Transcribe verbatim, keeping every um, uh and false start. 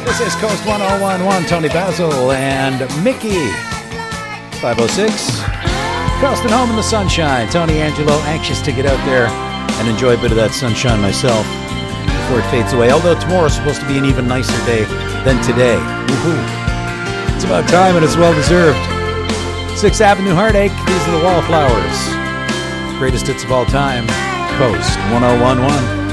This is Coast one oh one one, Tony Basil and Mickey. five oh six. Coasting home in the sunshine. Tony Angelo, anxious to get out there and enjoy a bit of that sunshine myself before it fades away. Although tomorrow's supposed to be an even nicer day than today. Woohoo. It's about time and it's well deserved. sixth Avenue Heartache. These are the Wallflowers. Greatest hits of all time. Coast one oh one one.